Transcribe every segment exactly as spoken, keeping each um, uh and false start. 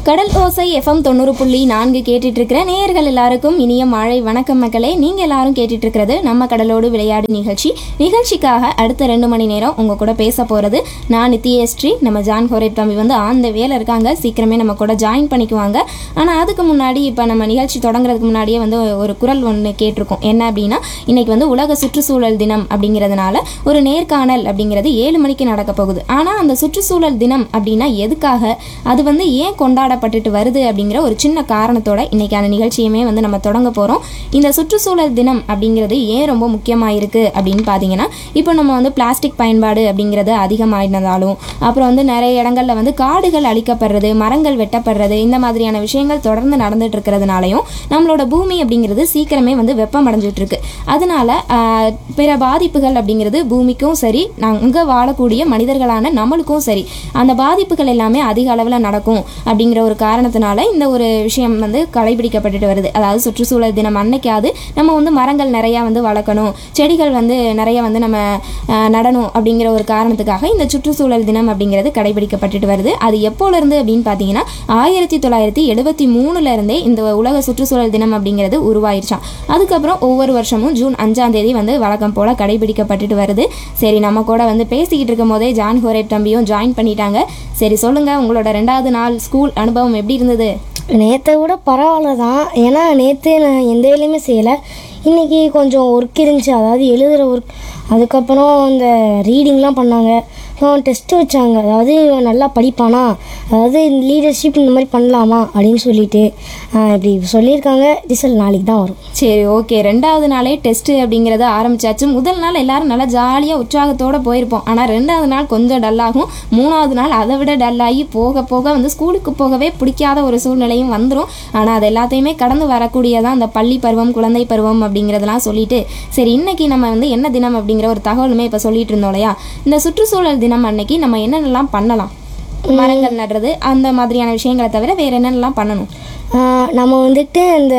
கடல் ஓசை எஃப்எம் தொண்ணூறு புள்ளி நான்கு கேட்டுட்டு இருக்கிற நேயர்கள் எல்லாருக்கும் இனிய மாலை வணக்கம் மக்களே. நீங்க எல்லாரும் கேட்டுட்டு இருக்கிறது நம்ம கடலோடு விளையாடு நிகழ்ச்சி. நிகழ்ச்சிக்காக அடுத்த ரெண்டு மணி நேரம் உங்க கூட பேச போறது நான் நித்யஸ்ரீ. நம்ம ஜான் ஹோரேப் தம்பி வந்து ஆந்த வேலை இருக்காங்க, சீக்கிரமே நம்ம கூட ஜாயின் பண்ணிக்குவாங்க. ஆனா அதுக்கு முன்னாடி இப்ப நம்ம நிகழ்ச்சி தொடங்குறதுக்கு முன்னாடியே வந்து ஒரு குரல் ஒன்று கேட்டிருக்கோம். என்ன அப்படின்னா, இன்னைக்கு வந்து உலக சுற்றுச்சூழல் தினம் அப்படிங்கிறதுனால ஒரு நேர்காணல் அப்படிங்கிறது ஏழு மணிக்கு நடக்க போகுது. ஆனா அந்த சுற்றுச்சூழல் தினம் அப்படின்னா எதுக்காக, அது வந்து ஏன் கொண்டாட பட்டுட்டு வருது அப்படிங்கிற ஒரு சின்ன காரணத்தோட இன்னைக்கான நிகழ்ச்சியுமே வந்து நம்ம தொடங்க போறோம். இந்த சுற்றுச்சூழல் தினம் அப்படிங்கிறது ஏன் ரொம்ப முக்கியமா இருக்கு அப்படின்னு பாத்தீங்கன்னா, இப்போ நம்ம வந்து பிளாஸ்டிக் பயன்பாடு அப்படிங்கிறது அதிகமாயினதாலும், அப்புறம் வந்து நிறைய இடங்கள்ல வந்து காடுகள் அழிக்கப்படுறது, மரங்கள் வெட்டப்படுறது, இந்த மாதிரியான விஷயங்கள் தொடர்ந்து நடந்துட்டு இருக்கிறதுனாலையும் நம்மளோட பூமி அப்படிங்கிறது சீக்கிரமே வந்து வெப்பம் அடைஞ்சிட்டு இருக்கு. அதனால ஆஹ் பிற பாதிப்புகள் அப்படிங்கிறது பூமிக்கும் சரி, அங்க வாழக்கூடிய மனிதர்களான நம்மளுக்கும் சரி, அந்த பாதிப்புகள் எல்லாமே அதிக அளவுல நடக்கும் அப்படிங்கிற ஒரு காரணத்தினால இந்த ஒரு விஷயம் வந்து கடைபிடிக்கப்பட்டுட்டு வருது. அதாவது சுற்றுச்சூழல் தினம் அன்னைக்காவது நம்ம வந்து மரங்கள் நிறைய வந்து வளர்க்கணும், செடிகள் வந்து நிறைய வந்து நம்ம நடணும் அப்படிங்கிற ஒரு காரணத்துக்காக இந்த சுற்றுச்சூழல் தினம் அப்படிங்கிறது கடைபிடிக்கப்பட்டுட்டு வருது. அது எப்போல இருந்து அப்படின்னு பாத்தீங்கன்னா, ஆயிரத்தி தொள்ளாயிரத்தி எழுபத்தி மூணுல இருந்தே இந்த உலக சுற்றுச்சூழல் தினம் அப்படிங்கிறது உருவாயிருச்சான். அதுக்கப்புறம் ஒவ்வொரு வருஷமும் ஜூன் அஞ்சாம் தேதி வந்து வழக்கம் போல கடைபிடிக்கப்பட்டுட்டு வருது. சரி, நம்ம கூட வந்து பேசிக்கிட்டு இருக்கும் போதே ஜான் ஹோரேப் தம்பியும் ஜாயின் பண்ணிட்டாங்க. சரி சொல்லுங்க, உங்களோட ரெண்டாவது நாள் ஸ்கூல் அனுபவம் எப்படி இருந்தது? நேற்றை விட பரவாயில்ல தான். ஏன்னா நேற்று நான் எந்த வேலையுமே செய்யலை. இன்றைக்கி கொஞ்சம் ஒர்க் இருந்துச்சு, அதாவது எழுதுகிற ஒர்க். அதுக்கப்புறம் இந்த ரீடிங்லாம் பண்ணாங்க, டெஸ்ட்டு வச்சாங்க. அதாவது இவன் நல்லா படிப்பானா, அதாவது லீடர்ஷிப் இந்த மாதிரி பண்ணலாமா அப்படின்னு சொல்லிட்டு இப்படி சொல்லியிருக்காங்க. ரிசல்ட் நாளைக்கு தான் வரும். சரி, ஓகே. ரெண்டாவது நாளே டெஸ்ட்டு அப்படிங்கிறத ஆரம்பிச்சாச்சு. முதல் நாள் எல்லாரும் நல்லா ஜாலியாக உற்சாகத்தோடு போயிருப்போம். ஆனால் ரெண்டாவது நாள் கொஞ்சம் டல்லாகும், மூணாவது நாள் அதை விட டல்லாகி போக போக வந்து ஸ்கூலுக்கு போகவே பிடிக்காத ஒரு சூழ்நிலையும் வந்துடும். ஆனால் அது எல்லாத்தையுமே கடந்து வரக்கூடியதான் அந்த பள்ளி பருவம், குழந்தை பருவம் அப்படிங்கிறதெல்லாம் சொல்லிட்டு, சரி இன்னைக்கு நம்ம வந்து என்ன தினம் அப்படிங்கிற ஒரு தகவலுமே இப்போ சொல்லிட்டு இருந்தோம் இல்லையா. இந்த சுற்றுச்சூழல் தினம் அன்னைக்கு நம்ம என்னென்னலாம் பண்ணலாம்? மரங்கள் நடுறது அந்த மாதிரியான விஷயங்களை தவிர வேற என்னென்னலாம் பண்ணணும்? நம்ம வந்துட்டு இந்த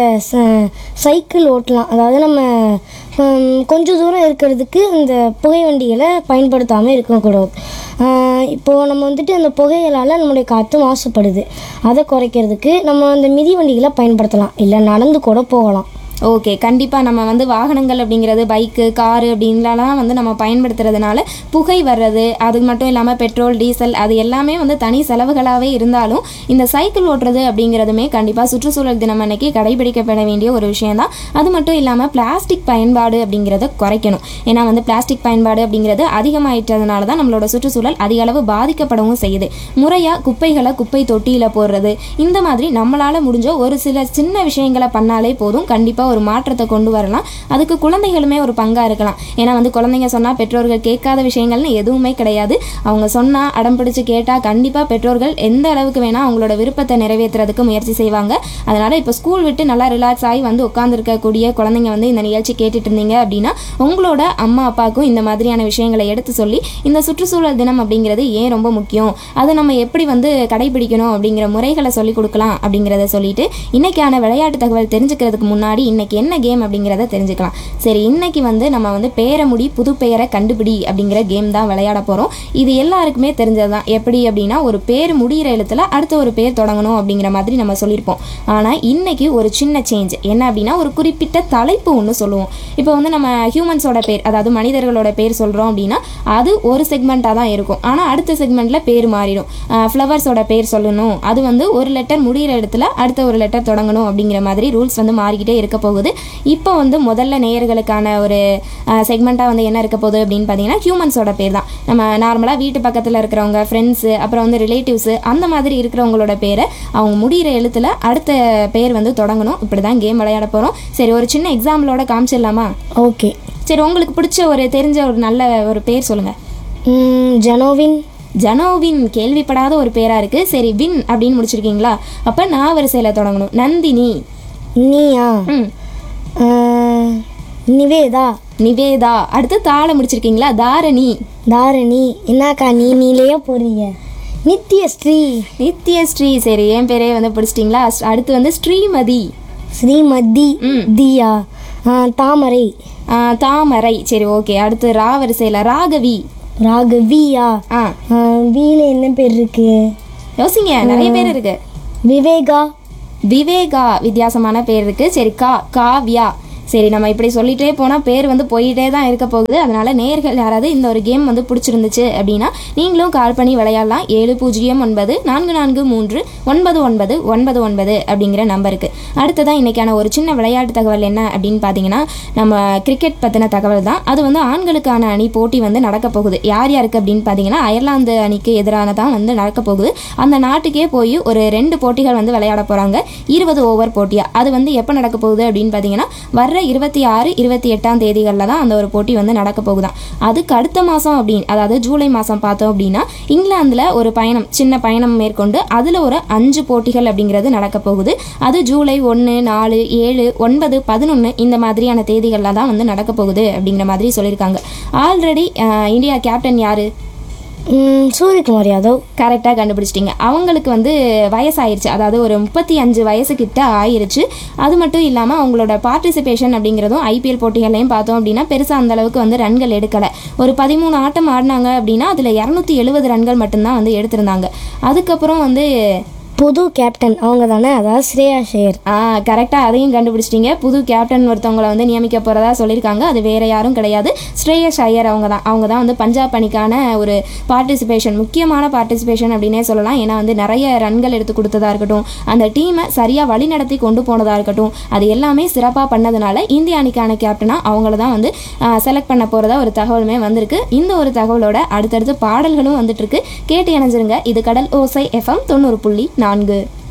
சைக்கிள் ஓட்டலாம். அதாவது நம்ம கொஞ்சம் தூரம் இருக்கிறதுக்கு இந்த புகை வண்டிகளை பயன்படுத்தாமல் இருக்கக்கூடாது. இப்போது நம்ம வந்துட்டு அந்த புகைகளால் நம்மளுடைய காற்று மாசுபடுது. அதை குறைக்கிறதுக்கு நம்ம அந்த மிதி வண்டிகளை பயன்படுத்தலாம், இல்லை நடந்து கூட போகலாம். ஓகே, கண்டிப்பாக நம்ம வந்து வாகனங்கள் அப்படிங்கிறது பைக்கு, காரு அப்படின்லாம் வந்து நம்ம பயன்படுத்துறதுனால புகை வர்றது, அது மட்டும் இல்லாமல் பெட்ரோல், டீசல் அது எல்லாமே வந்து தனி செலவுகளாகவே இருந்தாலும் இந்த சைக்கிள் ஓட்டுறது அப்படிங்கிறதுமே கண்டிப்பாக சுற்றுச்சூழல் தினம் அன்னைக்கு கடைபிடிக்கப்பட வேண்டிய ஒரு விஷயம்தான். அது மட்டும் இல்லாமல் பிளாஸ்டிக் பயன்பாடு அப்படிங்கிறத குறைக்கணும். ஏன்னா வந்து பிளாஸ்டிக் பயன்பாடு அப்படிங்கிறது அதிகமாயிட்டதுனால தான் நம்மளோட சுற்றுச்சூழல் அதிக அளவு பாதிக்கப்படவும் செய்யுது. முறையாக குப்பைகளை குப்பை தொட்டியில் போடுறது, இந்த மாதிரி நம்மளால் முடிஞ்ச ஒரு சில சின்ன விஷயங்களை பண்ணாலே போதும், கண்டிப்பாக ஒரு மாற்றத்தை கொண்டு வரலாம். அதுக்கு குழந்தைகளுமே ஒரு பங்கா இருக்கலாம். ஏன்னா வந்து குழந்தைங்க சொன்னா பெற்றோர்கள் கேட்காத விஷயங்கள்னு எதுவுமே கிடையாது. அவங்க சொன்னா அடம் பிடிச்சு கேட்டா கண்டிப்பா பெற்றோர்கள் எந்த அளவுக்கு வேணா அவங்களோட விருப்பத்தை நிறைவேற்றுறதுக்கு முயற்சி செய்வாங்க. அதனால இப்போ ஸ்கூல் விட்டு நல்லா ரிலாக்ஸ் ஆகி வந்து உட்கார்ந்து இருக்கக்கூடிய குழந்தைங்க வந்து இந்த நிகழ்ச்சி கேட்டுட்டு இருந்தீங்க அப்படின்னா, உங்களோட அம்மா அப்பாவுக்கும் இந்த மாதிரியான விஷயங்களை எடுத்து சொல்லி இந்த சுற்றுச்சூழல் தினம் அப்படிங்கிறது ஏன் ரொம்ப முக்கியம், அதை நம்ம எப்படி வந்து கடைபிடிக்கணும் அப்படிங்கிற முறைகளை சொல்லிக் கொடுக்கலாம் அப்படிங்கிறத சொல்லிட்டு இன்னைக்கான விளையாட்டு தகவல் தெரிஞ்சுக்கிறதுக்கு முன்னாடி இன்னைக்கு என்ன கேம் அப்படிங்கிறத தெரிஞ்சுக்கலாம். சரி, இன்னைக்கு வந்து நம்ம வந்து பேரை முடி புது பெயரை கண்டுபிடி அப்படிங்கிற கேம் தான் விளையாட போகிறோம். இது எல்லாருக்குமே தெரிஞ்சதுதான். எப்படி அப்படின்னா, ஒரு பேர் முடிகிற எழுத்துல அடுத்த ஒரு பேர் தொடங்கணும் அப்படிங்கிற மாதிரி நம்ம சொல்லியிருப்போம். ஆனால் இன்னைக்கு ஒரு சின்ன சேஞ்ச் என்ன அப்படின்னா, ஒரு குறிப்பிட்ட தலைப்பு ஒன்று சொல்லுவோம். இப்போ வந்து நம்ம ஹியூமன்ஸோட பேர், அதாவது மனிதர்களோட பேர் சொல்கிறோம் அப்படின்னா அது ஒரு செக்மெண்ட்டாக தான் இருக்கும். ஆனால் அடுத்த செக்மெண்ட்டில் பேர் மாறிடும். ஃப்ளவர்ஸோட பேர் சொல்லணும், அது வந்து ஒரு லெட்டர் முடிகிற இடத்துல அடுத்த ஒரு லெட்டர் தொடங்கணும் அப்படிங்கிற மாதிரி ரூல்ஸ் வந்து மாறிக்கிட்டே இருக்க போகுது. இப்போ வந்து முதல்ல நேயர்களுக்கான ஒரு செக்மெண்ட்டாக வந்து என்ன இருக்க போகுது அப்படின்னு பார்த்தீங்கன்னா, ஹியூமன்ஸோட பேர் தான். நம்ம நார்மலாக வீட்டு பக்கத்தில் இருக்கிறவங்க, ஃப்ரெண்ட்ஸு, அப்புறம் வந்து ரிலேட்டிவ்ஸு, அந்த மாதிரி இருக்கிறவங்களோட பேரை அவங்க முடிகிற எழுத்துல அடுத்த பேர் வந்து தொடங்கணும். இப்படி தான் கேம் விளையாட போகிறோம். சரி, ஒரு சின்ன எக்ஸாம்பிளோட காமிச்சிடலாமா? ஓகே. சரி, உங்களுக்கு பிடிச்ச ஒரு தெரிஞ்ச ஒரு நல்ல ஒரு பேர் சொல்லுங்கள். ஜனோவின். ஜனோவின் கேள்விப்படாத ஒரு பேராக இருக்குது. சரி, வின் அப்படின்னு முடிச்சிருக்கீங்களா? அப்போ நான் வரிசையில் தொடங்கணும். நந்தினி. நீயா? ம். நிவேதா. நிவேதா. அடுத்து தாள முடிச்சிருக்கீங்களா? தாரணி. தாரணி. என்னக்கா நீ நீலையே போறீங்க? நித்யஸ்ரீ. நித்யஸ்ரீ. சரி, என் பேரே வந்து பிடிச்சிட்டிங்களா? அடுத்து வந்து ஸ்ரீமதி. ஸ்ரீமதி. தியா. தாமரை. தாமரை. சரி, ஓகே. அடுத்து ரா வரிசையில் ராகவி. ராகவியா? வீல என்ன பேர் இருக்கு? யோசிங்க, நிறைய பேர் இருக்கு. விவேகா. விவேகா வித்தியாசமான பேர் இருக்குது. சரி, கா காவ்யா. சரி, நம்ம இப்படி சொல்லிகிட்டே போனால் பேர் வந்து போயிட்டே தான் இருக்க போகுது. அதனால் நேயர்கள் யாராவது இந்த ஒரு கேம் வந்து பிடிச்சிருந்துச்சு அப்படின்னா நீங்களும் கால் பண்ணி விளையாடலாம். ஏழு பூஜ்ஜியம் ஒன்பது நான்கு நான்கு மூன்று ஒன்பது ஒன்பது ஒன்பது ஒன்பது அப்படிங்கிற நம்பருக்கு. அடுத்ததான் இன்றைக்கான ஒரு சின்ன விளையாட்டு தகவல் என்ன அப்படின்னு பார்த்தீங்கன்னா, நம்ம கிரிக்கெட் பற்றின தகவல் தான். அது வந்து ஆண்களுக்கான அணி போட்டி வந்து நடக்க போகுது. யார் யாருக்கு அப்படின்னு பார்த்தீங்கன்னா, அயர்லாந்து அணிக்கு எதிரான தான் வந்து நடக்க போகுது. அந்த நாட்டுக்கே போய் ஒரு ரெண்டு போட்டிகள் வந்து விளையாட போகிறாங்க, இருபது ஓவர் போட்டியாக. அது வந்து எப்போ நடக்க போகுது அப்படின்னு பார்த்தீங்கன்னா, வர்ற இருபத்தி ஆறு இருபத்தி எட்டாம் தேதிகளில் தான் அந்த ஒரு போட்டி வந்து நடக்க போகுதான். அதுக்கு அடுத்த மாதம் அப்படின்னு, அதாவது ஜூலை மாதம் பார்த்தோம் அப்படின்னா, இங்கிலாந்தில் ஒரு பயணம், சின்ன பயணம் மேற்கொண்டு அதில் ஒரு அஞ்சு போட்டிகள் அப்படிங்கிறது நடக்க போகுது. அது ஜூலை ஒன்று, நாலு, ஏழு, ஒன்பது, பதினொன்று இந்த மாதிரியான தேதிகளில் தான் வந்து நடக்க போகுது அப்படிங்கிற மாதிரி சொல்லியிருக்காங்க. ஆல்ரெடி இந்தியா கேப்டன் யார்? சூரியகுமார் யாதவ். கரெக்டாக கண்டுபிடிச்சிட்டிங்க. அவங்களுக்கு வந்து வயசாயிருச்சு, அதாவது ஒரு முப்பத்தி அஞ்சு வயசுக்கிட்ட ஆயிருச்சு. அது மட்டும் இல்லாமல் அவங்களோட பார்ட்டிசிபேஷன் அப்படிங்கிறதும் ஐபிஎல் போட்டிகளையும் பார்த்தோம் அப்படின்னா பெருசாக அந்தளவுக்கு வந்து ரன்கள் எடுக்கலை. ஒரு பதிமூணு ஆட்டம் ஆடினாங்க அப்படின்னா அதில் இரநூத்தி எழுபது ரன்கள் மட்டும்தான் வந்து எடுத்திருந்தாங்க. அதுக்கப்புறம் வந்து புது கேப்டன் அவங்க தானே, அதாவது ஸ்ரேயா ஷேர். ஆ கரெக்டாக அதையும் கண்டுபிடிச்சிட்டிங்க. புது கேப்டன் ஒருத்தவங்களை வந்து நியமிக்க போகிறதா சொல்லியிருக்காங்க. அது வேறு யாரும் கிடையாது, ஸ்ரேயஸ் ஐயர் அவங்க தான். அவங்க தான் வந்து பஞ்சாப் அணிக்கான ஒரு பார்ட்டிசிபேஷன், முக்கியமான பார்ட்டிசிபேஷன் அப்படின்னே சொல்லலாம். ஏன்னா வந்து நிறைய ரன்கள் எடுத்து கொடுத்ததா இருக்கட்டும், அந்த டீமை சரியாக வழி நடத்தி கொண்டு போனதாக இருக்கட்டும், அது எல்லாமே சிறப்பாக பண்ணதுனால இந்திய அணிக்கான கேப்டனாக அவங்கள தான் வந்து செலக்ட் பண்ண போகிறதா ஒரு தகவலுமே வந்திருக்கு. இந்த ஒரு தகவலோட அடுத்தடுத்து பாடல்களும் வந்துட்டுருக்கு. கேட்டு இணைஞ்சிருங்க. இது கடல் ஓசை எஃப்எம் தொண்ணூறு புள்ளி நான்கு.